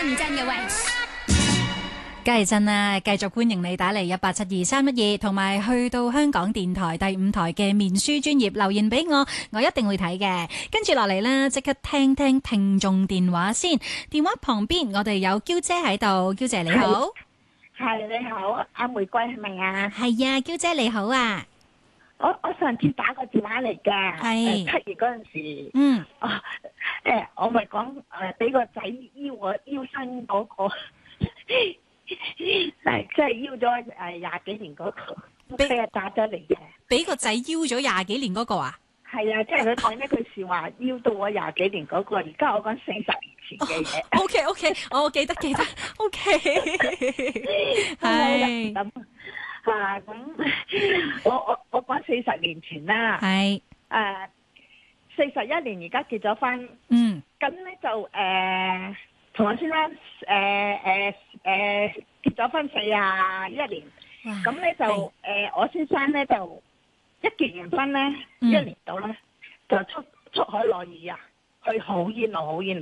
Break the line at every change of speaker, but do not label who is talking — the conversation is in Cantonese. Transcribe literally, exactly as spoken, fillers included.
你占嘅位置。
梗係真啦，繼續歡迎你打嚟一八七二三一二，同埋去到香港電台第五台嘅面書專頁留言俾我，我一定會睇嘅。跟住落嚟呢，即刻聽聽聽眾電話先。電話旁邊我哋有嬌姐喺度，嬌姐你好。
係你好，阿玫瑰係咪啊？
係啊，嬌姐你好啊。
我我上次打個電話嚟㗎，
係
七月嗰陣時，
嗯，
啊誒，我咪講誒，俾個仔邀我邀親嗰個，誒即係邀咗誒廿幾年嗰個，俾人打咗嚟嘅。
俾個仔邀咗廿幾年嗰個啊？
係啊，即係佢講一句説話，邀到我廿幾年嗰個，而家我講四十年前嘅嘢。
O K O K，我記得記得。O K，係
咁啊咁，我我我講四十年前啦。
係
誒。四十一年而家結咗婚，
嗯，
咁咧就誒同我先生誒誒誒結咗婚四十一年，咁咧就誒、呃、我先生咧就一結完婚咧、嗯、一年到咧就出出海落雨啊，去好遠路好遠路。